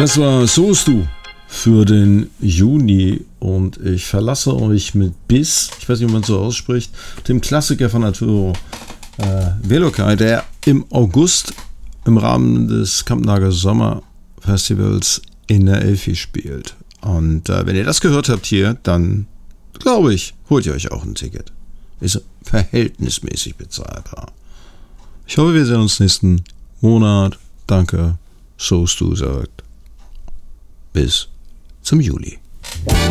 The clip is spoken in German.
Das war So's Du für den Juni und ich verlasse euch mit Bis, ich weiß nicht, wie man so ausspricht, dem Klassiker von Arturo Velokai, der im August im Rahmen des Kampnager Sommerfestivals in der Elfi spielt. Und wenn ihr das gehört habt hier, dann glaube ich, holt ihr euch auch ein Ticket. Ist verhältnismäßig bezahlbar. Ich hoffe, wir sehen uns nächsten Monat. Danke. So's Du sagt. Bis zum Juli.